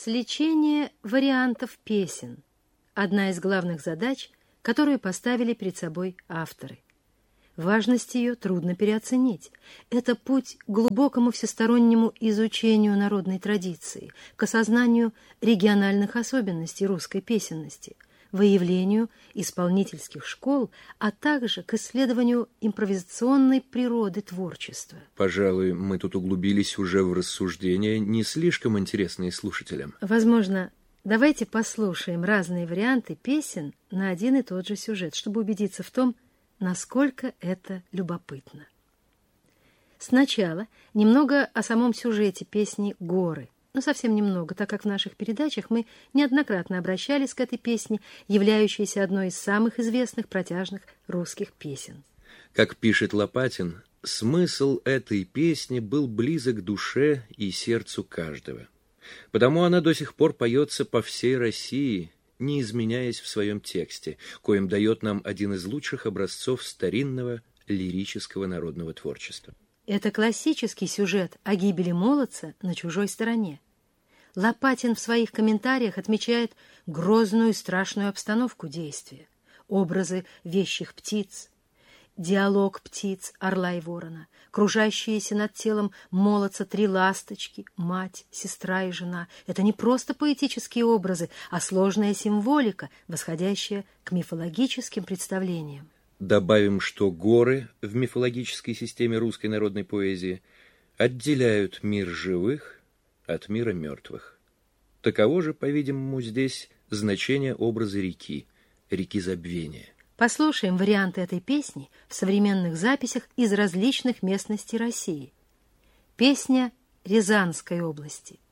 Сличение вариантов песен – одна из главных задач, которую поставили перед собой авторы. Важность ее трудно переоценить. Это путь к глубокому всестороннему изучению народной традиции, к осознанию региональных особенностей русской песенности, выявлению исполнительских школ, а также к исследованию импровизационной природы творчества. Пожалуй, мы тут углубились уже в рассуждения, не слишком интересные слушателям. Возможно, давайте послушаем разные варианты песен на один и тот же сюжет, чтобы убедиться в том, насколько это любопытно. Сначала немного о самом сюжете песни «Горы». Но совсем немного, так как в наших передачах мы неоднократно обращались к этой песне, являющейся одной из самых известных протяжных русских песен. Как пишет Лопатин, смысл этой песни был близок душе и сердцу каждого. Потому она до сих пор поется по всей России, не изменяясь в своем тексте, коим дает нам один из лучших образцов старинного лирического народного творчества. Это классический сюжет о гибели молодца на чужой стороне. Лопатин в своих комментариях отмечает грозную и страшную обстановку действия, образы вещих птиц, диалог птиц, орла и ворона, кружащиеся над телом молодца три ласточки, мать, сестра и жена. Это не просто поэтические образы, а сложная символика, восходящая к мифологическим представлениям. Добавим, что горы в мифологической системе русской народной поэзии отделяют мир живых от мира мертвых. Таково же, по-видимому, здесь значение образа реки забвения. Послушаем варианты этой песни в современных записях из различных местностей России. Песня Рязанской области.